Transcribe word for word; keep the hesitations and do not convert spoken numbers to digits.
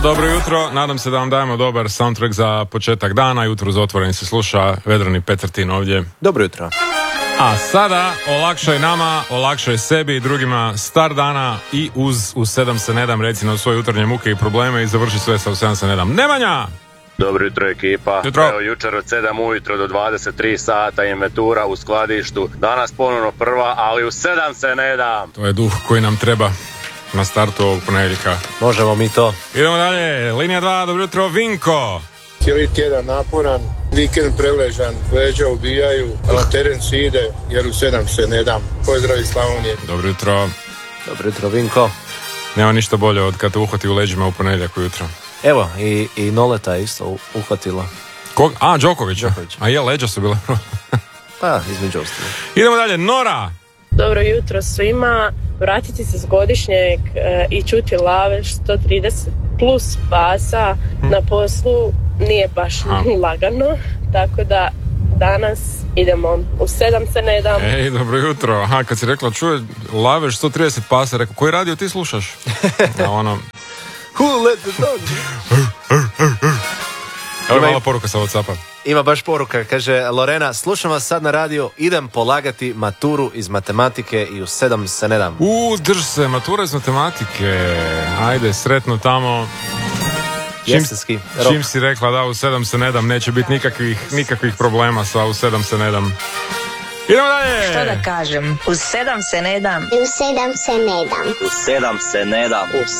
Dobro jutro, nadam se da vam dajemo dobar soundtrack za početak dana. Jutro uz otvoren se sluša Vedrani Petrtin ovdje. Dobro jutro. A sada olakšaj nama, olakšaj sebi i drugima star dana i uz u sedam se ne dam reci na svoje jutarnje muke i probleme i završi sve sa u sedam se ne dam. Nemanja! Dobro jutro ekipa. Jutro. Evo jučer od sedam ujutro do dvadeset tri sata inventura u skladištu. Danas ponovno prva, ali u sedam se ne dam. To je duh koji nam treba na startu ovog ponedjeljka. Možemo mi to. Idemo dalje, linija dva, dobro jutro, Vinko. Cijeli tjedan naporan, vikend prevležan, leđa ubijaju, a na teren se ide jer u sedam se ne dam. Pozdrav iz Slavonije. Dobro jutro. Dobro jutro, Vinko. Nema ništa bolje od kad te uhvati u leđima u ponedjeljak ujutro. Evo, i, i Noleta je isto uhvatilo. Kog? A, Đoković. Đoković. A je, leđa su bile. Pa, između ostalog. Idemo dalje, Nora. Dobro jutro svima. Vratiti se s godišnjeg e, i čuti Lavež sto trideset plus pasa hm. na poslu nije baš Aha. lagano, tako da danas idemo u sedam se ne dam. Ej, dobro jutro. Aha, kad si rekla čuje Lavež sto trideset pasa, rekao, koji radio ti slušaš? A ono... Who let the dog? Evo je mala poruka sa WhatsAppa. Ima baš poruka, kaže Lorena, slušam vas sad na radio, idem polagati maturu iz matematike i u sedam se ne dam. U, drž se, matura iz matematike. Ajde, sretno tamo. Čim, Jesenski čim si rekla da u sedam se ne dam, neće biti nikakvih, nikakvih problema sa u sedam se ne dam. Idemo dalje! Što da kažem, u sedam se ne dam. U sedam se ne dam. U sedam se ne dam. U